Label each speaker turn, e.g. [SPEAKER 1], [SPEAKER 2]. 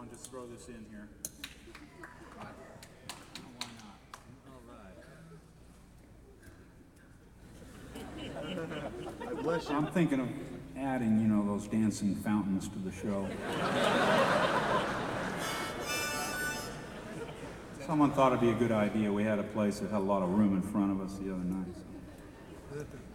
[SPEAKER 1] and just throw this in here.
[SPEAKER 2] Why not? All right.
[SPEAKER 3] Bless you.
[SPEAKER 4] I'm thinking of adding, you know, those dancing fountains to the show. Someone thought it'd be a good idea. We had a place that had a lot of room in front of us the other night. So.